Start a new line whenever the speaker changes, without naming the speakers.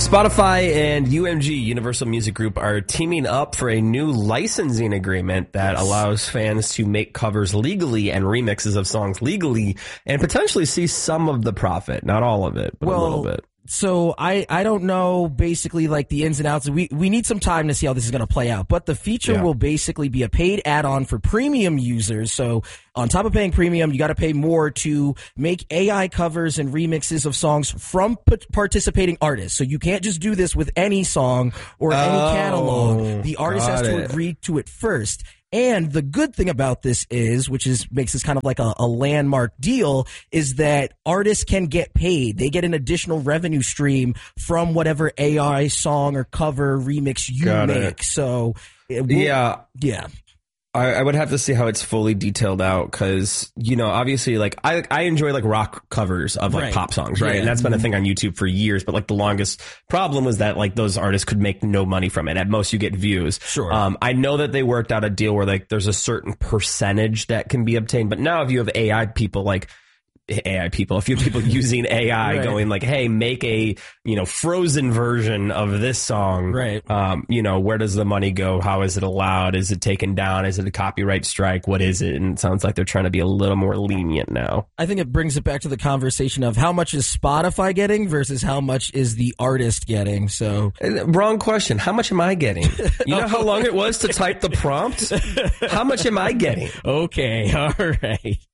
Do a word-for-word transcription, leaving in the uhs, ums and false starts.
Spotify and U M G, Universal Music Group, are teaming up for a new licensing agreement that allows fans to make covers legally and remixes of songs legally and potentially see some of the profit. Not all of it, but
well,
a little bit.
So I, I don't know basically like the ins and outs. We we need some time to see how this is going to play out. But the feature
Yeah.
will basically be a paid add-on for premium users. So on top of paying premium, you got to pay more to make A I covers and remixes of songs from p- participating artists. So you can't just do this with any song or any
Oh,
catalog. The artist has
got
to
it.
agree to it first. And the good thing about this is, which is makes this kind of like a, a landmark deal, is that artists can get paid. They get an additional revenue stream from whatever A I song or cover remix you
Got it.
make. So, it will-
Yeah.
yeah.
I, I would have to see how it's fully detailed out because, you know, obviously, like, I I enjoy, like, rock covers of, like,
Right.
pop songs, right?
Yeah.
And that's been a thing on YouTube for years, but, like, the longest problem was that, like, those artists could make no money from it. At most, you get views.
Sure.
Um, I know that they worked out a deal where, like, there's a certain percentage that can be obtained, but now if you have A I people, like, A I people, a few people using A I
Right.
going like, hey, make a, you know, frozen version of this song.
Right.
Um, you know, where does the money go? How is it allowed? Is it taken down? Is it a copyright strike? What is it? And it sounds like they're trying to be a little more lenient now.
I think it brings it back to the conversation of how much is Spotify getting versus how much is the artist getting. So
Uh, Wrong question. How much am I getting? You know how long it was to type the prompt? How much am I getting?
okay, all right.